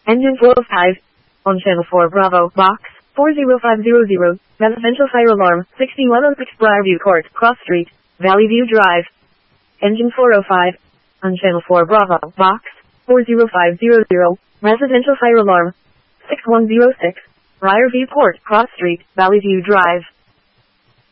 Engine 405. On channel 4 Bravo, box 40500, residential fire alarm, 6106 Briarview Court, Cross Street, Valley View Drive. Engine 405. On channel 4 Bravo, box 40500, residential fire alarm, 6106, Briarview Court, Cross Street, Valley View Drive.